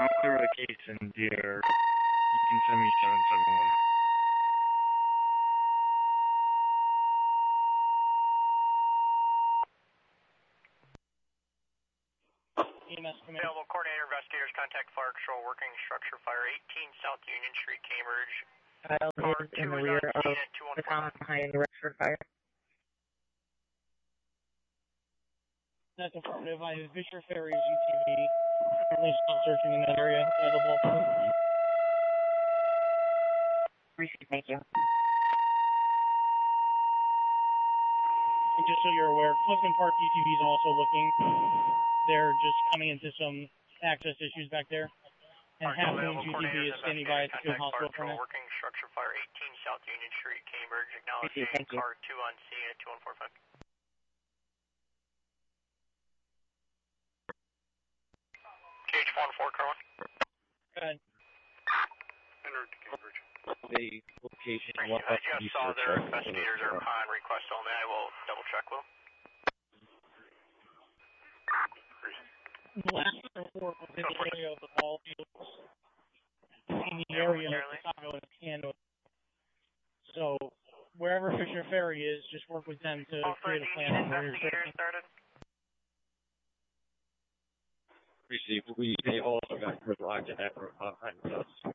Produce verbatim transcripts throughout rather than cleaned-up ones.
I'll clear the case in Deer. You can send me seven seven one. E M S command. Available coordinator, investigators, contact fire control, working structure fire, eighteen South Union Street, Cambridge. Child is in the rear of the common behind the Rexford fire. That's affirmative. I have Fisher Ferry's U T V. Currently still searching in that area. Available. Receive, thank you. And just so you're aware, Clifton Park U T V is also looking. They're just coming into some access issues back there. And half of U T V is standing by at the field hospital for now. Working structure fire, eighteen South Union Street, Cambridge. Acknowledging car two on scene at two one four five. K H four one four, car one. Go ahead. Enter to Cambridge. The location. I just saw their investigators are upon request only. I will double check, Will. The last report was in the area of the ball fields, in the area of Chicago and Canada. So, wherever Fisher Ferry is, just work with them to create a plan for your search. Received. We they also got locked in that room behind us.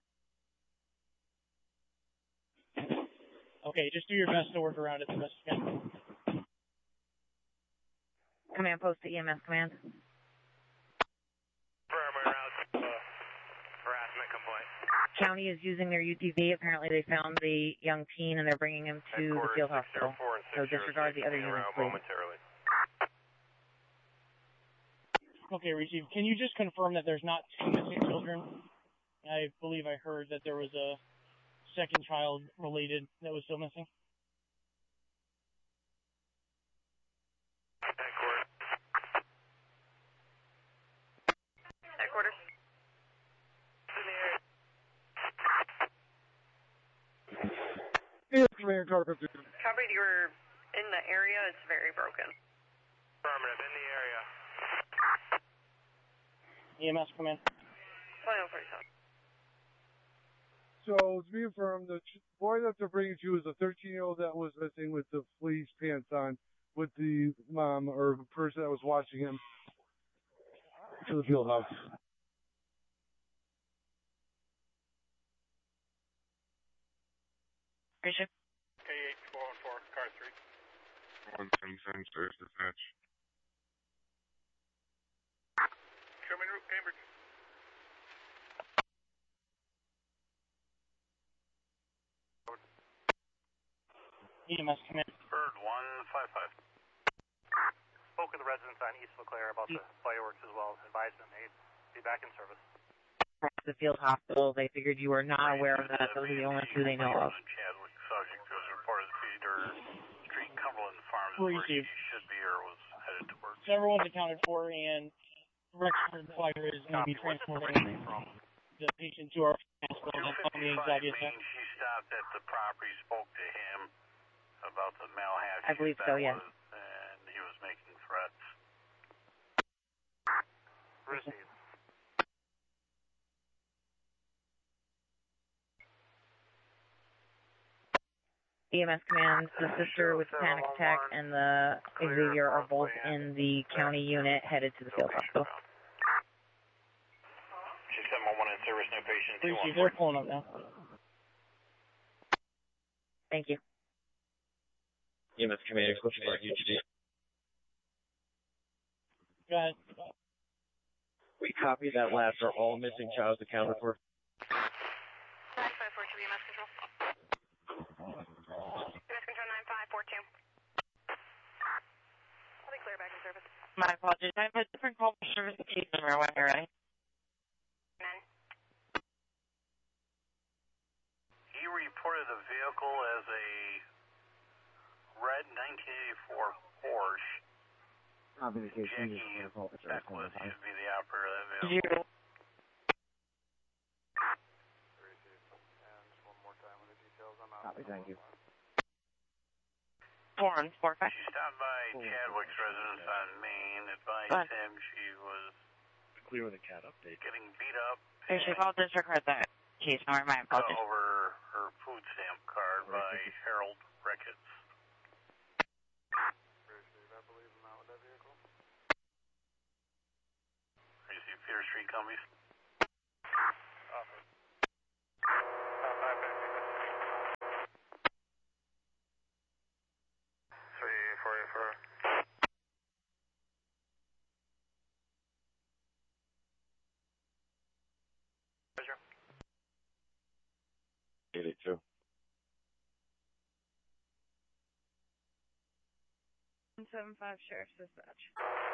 Okay, just do your best to work around it the best you can. Command post to E M S command. Harassment complaint. County is using their U T V. Apparently they found the young teen and they're bringing him to the field hospital. So disregard the other units, please. Okay, receive. Can you just confirm that there's not two missing children? I believe I heard that there was a second child related that was still missing. Headquarters. Yes, Commander Carpenter. Copy, you're in the area. It's very broken. Affirmative, in the area. E M S command. Final forty-seven. So, to be confirmed, the boy that they're bringing to is a thirteen-year-old that was missing with the fleece pants on, with the mom or the person that was watching him to the field house. Bishop. K H four one four, car three. One seven seven, service dispatch. Show me route, Cambridge. E M S command. Bird one five five. Spoke with the residents on East LeClaire about the fireworks as well. Advised them they'd be back in service. The field hospital, they figured you were not aware of that. Those are the only two they know of. Chadwick subject was reported Cedar Street, Cumberland Farms, Where where he should be or was headed towards. So everyone's accounted for, and Rexford Fire is going to be transporting the patient to our hospital. That's on the anxiety attack. She stopped at the property, spoke to him about the Malhasset. I believe so, yes. And he was making threats. Received. E M S command, the sister with the panic attack and the Xavier are both in the county unit headed to the field hospital. She said one one in service, no patient. Please, they're pulling up now. Thank you. E M S command, looking at U T V. Go ahead. We copy that last. Are all missing child accounted for? nine five four two, E M S control. E M S control nine five four two. I'll be clear back in service. My apologies. I have a different call for service case number when you're ready. None. He reported the vehicle as a red nineteen eighty-four Porsche. Copy the case. Jackie Beckwith should be the operator of that vehicle. Zero. Copy, thank you. Four one four five. She stopped by Chadwick's residence on Main, advised him she was clear with a cat update. Getting beat up. They should call district court that case number. My apologies. Over her food stamp card by Harold Ricketts. I believe him out with that vehicle. You see Pier Street Combies? Office. Three, four, eight, four. eighty-two. one seven five Sheriff's Dispatch.